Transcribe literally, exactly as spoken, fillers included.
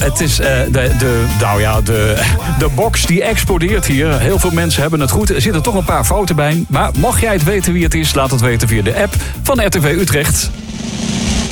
het is uh, de, de, nou ja, de, de box die explodeert hier. Heel veel mensen hebben het goed. Er zitten toch een paar fouten bij. Maar mocht jij het weten wie het is, laat het weten via de app van R T V Utrecht.